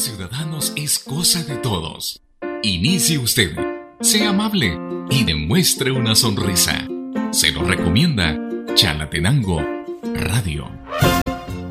ciudadanos es cosa de todos. Inicie usted, sea amable y demuestre una sonrisa. Se lo recomienda Chalatenango Radio.